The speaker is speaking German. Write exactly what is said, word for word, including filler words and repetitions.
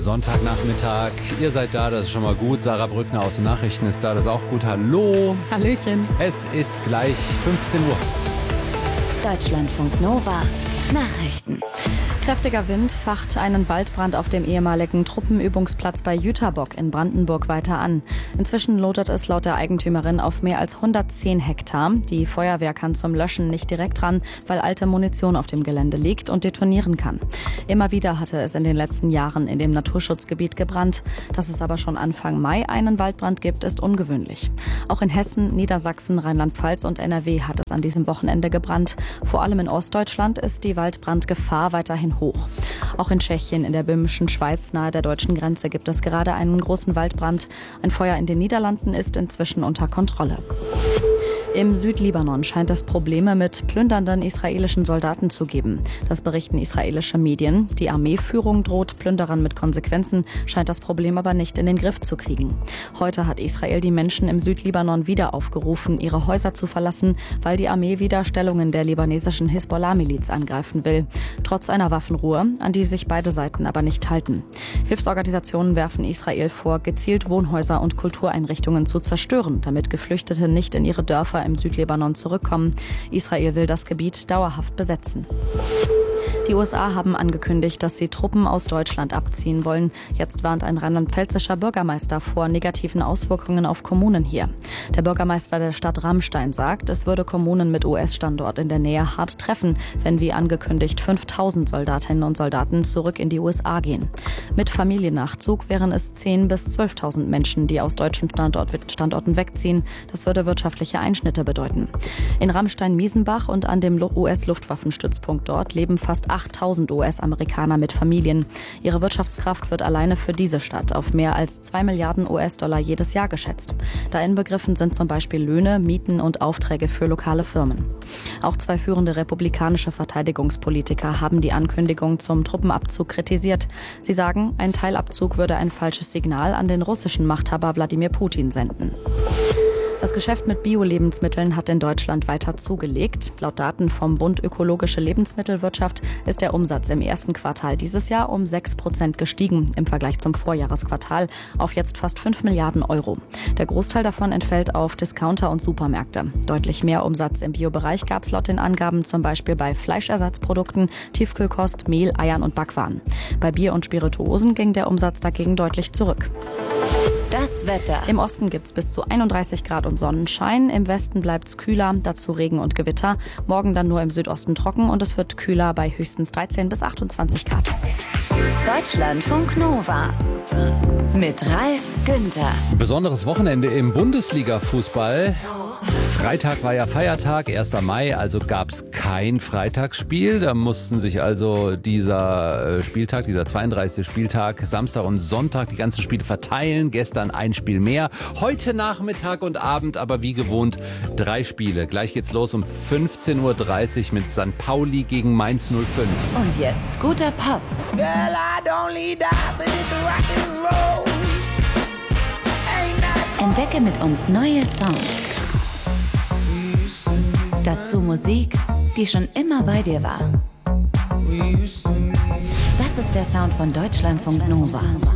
Sonntagnachmittag. Ihr seid da, das ist schon mal gut. Sarah Brückner aus den Nachrichten ist da, das ist auch gut. Hallo. Hallöchen. Es ist gleich fünfzehn Uhr. Deutschlandfunk Nova. Nachrichten. Kräftiger Wind facht einen Waldbrand auf dem ehemaligen Truppenübungsplatz bei Jüterbock in Brandenburg weiter an. Inzwischen lodert es laut der Eigentümerin auf mehr als hundertzehn Hektar. Die Feuerwehr kann zum Löschen nicht direkt ran, weil alte Munition auf dem Gelände liegt und detonieren kann. Immer wieder hatte es in den letzten Jahren in dem Naturschutzgebiet gebrannt. Dass es aber schon Anfang Mai einen Waldbrand gibt, ist ungewöhnlich. Auch in Hessen, Niedersachsen, Rheinland-Pfalz und N R W hat es an diesem Wochenende gebrannt. Vor allem in Ostdeutschland ist die Waldbrandgefahr weiterhin hoch. Auch in Tschechien, in der böhmischen Schweiz nahe der deutschen Grenze, gibt es gerade einen großen Waldbrand. Ein Feuer in den Niederlanden ist inzwischen unter Kontrolle. Im Südlibanon scheint es Probleme mit plündernden israelischen Soldaten zu geben. Das berichten israelische Medien. Die Armeeführung droht Plünderern mit Konsequenzen, scheint das Problem aber nicht in den Griff zu kriegen. Heute hat Israel die Menschen im Südlibanon wieder aufgerufen, ihre Häuser zu verlassen, weil die Armee wieder Stellungen der libanesischen Hisbollah-Miliz angreifen will. Trotz einer Waffenruhe, an die sich beide Seiten aber nicht halten. Hilfsorganisationen werfen Israel vor, gezielt Wohnhäuser und Kultureinrichtungen zu zerstören, damit Geflüchtete nicht in ihre Dörfer im Südlibanon zurückkommen. Israel will das Gebiet dauerhaft besetzen. Die U S A haben angekündigt, dass sie Truppen aus Deutschland abziehen wollen. Jetzt warnt ein rheinland-pfälzischer Bürgermeister vor negativen Auswirkungen auf Kommunen hier. Der Bürgermeister der Stadt Ramstein sagt, es würde Kommunen mit U S-Standort in der Nähe hart treffen, wenn wie angekündigt fünftausend Soldatinnen und Soldaten zurück in die U S A gehen. Mit Familiennachzug wären es zehntausend bis zwölftausend Menschen, die aus deutschen Standort, Standorten wegziehen. Das würde wirtschaftliche Einschnitte bedeuten. In Ramstein-Miesenbach und an dem U S-Luftwaffenstützpunkt dort leben fast achttausend U S-Amerikaner mit Familien. Ihre Wirtschaftskraft wird alleine für diese Stadt auf mehr als zwei Milliarden U S-Dollar jedes Jahr geschätzt. Da inbegriffen sind zum Beispiel Löhne, Mieten und Aufträge für lokale Firmen. Auch zwei führende republikanische Verteidigungspolitiker haben die Ankündigung zum Truppenabzug kritisiert. Sie sagen, ein Teilabzug würde ein falsches Signal an den russischen Machthaber Wladimir Putin senden. Das Geschäft mit Bio-Lebensmitteln hat in Deutschland weiter zugelegt. Laut Daten vom Bund Ökologische Lebensmittelwirtschaft ist der Umsatz im ersten Quartal dieses Jahr um sechs Prozent gestiegen im Vergleich zum Vorjahresquartal auf jetzt fast fünf Milliarden Euro. Der Großteil davon entfällt auf Discounter und Supermärkte. Deutlich mehr Umsatz im Bio-Bereich gab es laut den Angaben zum Beispiel bei Fleischersatzprodukten, Tiefkühlkost, Mehl, Eiern und Backwaren. Bei Bier und Spirituosen ging der Umsatz dagegen deutlich zurück. Das Wetter. Im Osten gibt es bis zu einunddreißig Grad und Sonnenschein. Im Westen bleibt es kühler, dazu Regen und Gewitter. Morgen dann nur im Südosten trocken und es wird kühler bei höchstens dreizehn bis achtundzwanzig Grad. Deutschlandfunk Nova. Mit Ralf Günther. Besonderes Wochenende im Bundesliga-Fußball. Freitag war ja Feiertag, erster Mai, also gab es kein Freitagsspiel. Da mussten sich also dieser Spieltag, dieser zweiunddreißigste Spieltag, Samstag und Sonntag die ganzen Spiele verteilen. Gestern ein Spiel mehr. Heute Nachmittag und Abend aber wie gewohnt drei Spiele. Gleich geht's los um fünfzehn Uhr dreißig mit Sankt Pauli gegen Mainz null fünf. Und jetzt guter Pop. Girl, I'd only die for this rock and roll. Entdecke mit uns neue Songs. Dazu Musik, die schon immer bei dir war. Das ist der Sound von Deutschlandfunk Nova.